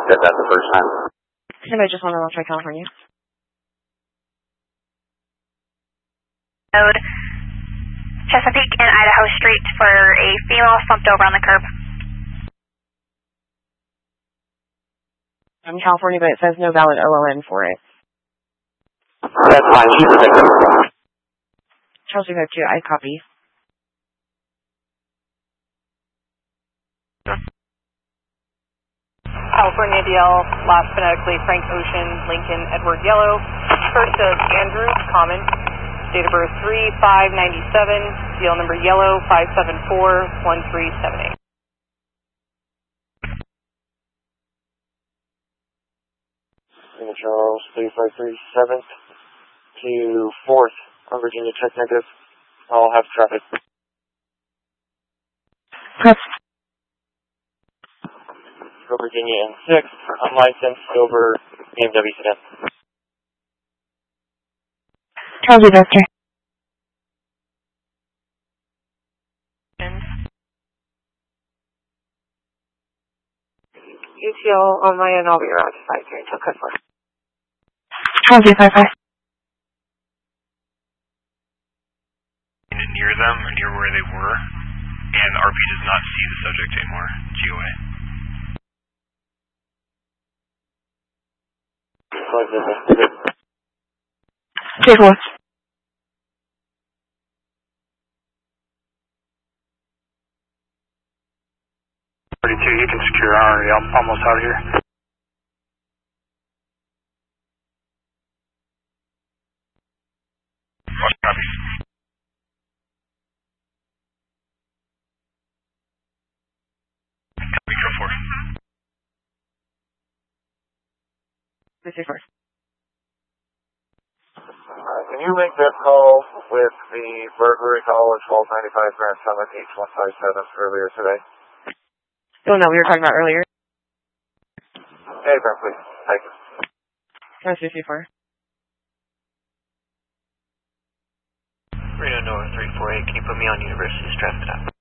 Said that the first time. Anybody just want to try California? Road, Chesapeake and Idaho Street for a female slumped over on the curb. I'm California, but it says no valid OLN for it. That's fine. She's a victim. Charles 252, I copy. California DL, last phonetically Frank Ocean, Lincoln, Edward Yellow. First of Andrew, common. Date of birth 3/5/97. DL number Yellow 574-1378. Charles 353 7th to 4th on Virginia, check negative. I'll have traffic. Press. For Virginia and 6th, unlicensed silver BMW sedan. Charles Victor. UTL on my end, I'll be around 5 until cut for. Charles Victor. Near them, or near where they were, and RP does not see the subject anymore. GOA. Take one. 32, you can secure RE. I'm almost out of here. Copy. Copy, go for it. This is first. Can you make that call with the burglary call at 1295 Grand Summit H157 earlier today? Oh no, we were talking about earlier. Hey, Brent, please. Thank you. Charles 54. Reno North 348, can you put me on University's traffic stop?